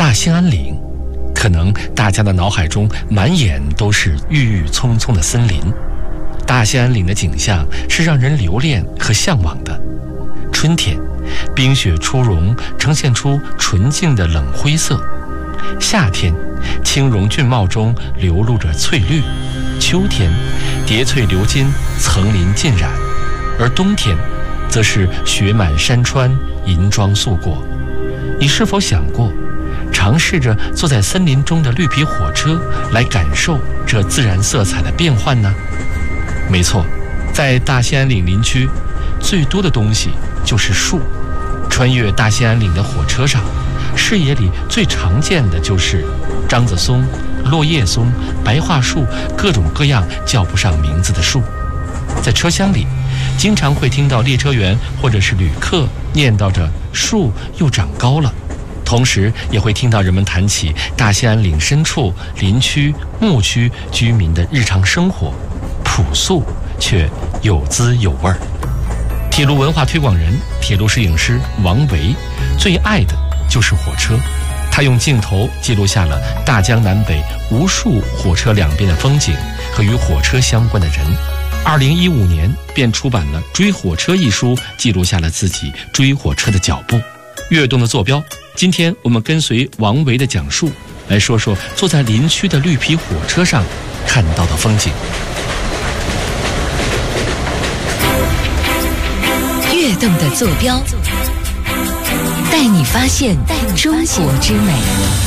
大兴安岭，可能大家的脑海中满眼都是郁郁葱葱的森林。大兴安岭的景象是让人留恋和向往的。春天，冰雪初融，呈现出纯净的冷灰色；夏天，青绒峻茂中流露着翠绿；秋天，叠翠流金，层林尽染；而冬天，则是雪满山川，银装素裹。你是否想过，尝试着坐在森林中的绿皮火车，来感受这自然色彩的变换呢？没错，在大兴安岭林区，最多的东西就是树。穿越大兴安岭的火车上，视野里最常见的就是樟子松、落叶松、白桦树，各种各样叫不上名字的树。在车厢里，经常会听到列车员或者是旅客念叨着树又长高了，同时也会听到人们谈起大兴安岭深处林区、牧区居民的日常生活，朴素却有滋有味儿。铁路文化推广人、铁路摄影师王维最爱的就是火车，他用镜头记录下了大江南北无数火车两边的风景和与火车相关的人。2015年便出版了《追火车》一书，记录下了自己追火车的脚步。跃动的坐标，今天我们跟随王维的讲述，来说说坐在林区的绿皮火车上看到的风景。 跃动的坐标，带你发现中国之美。